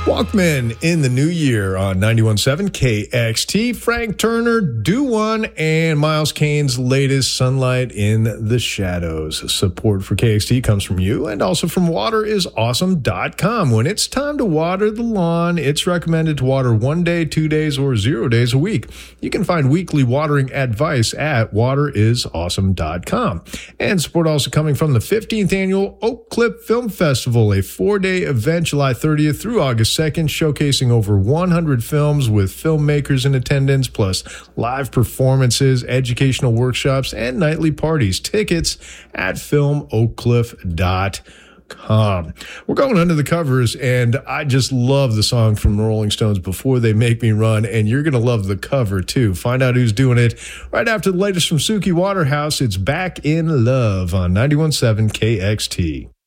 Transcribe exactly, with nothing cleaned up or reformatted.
Walkman in the new year on ninety-one point seven K X T. Frank Turner, Do One, and Miles Kane's latest Sunlight in the Shadows. Support for K X T comes from you and also from water is awesome dot com. When it's time to water the lawn, it's recommended to water one day, two days, or zero days a week. You can find weekly watering advice at water is awesome dot com. And support also coming from the fifteenth Annual Oak Cliff Film Festival, a four-day event July thirtieth through August second, showcasing over one hundred films with filmmakers in attendance, plus live performances, educational workshops, and nightly parties. Tickets at film oak cliff dot com. We're going under the covers, and I just love the song from the Rolling Stones, Before They Make Me Run, and you're going to love the cover, too. Find out who's doing it right after the latest from Suki Waterhouse. It's Back in Love on ninety-one point seven K X T.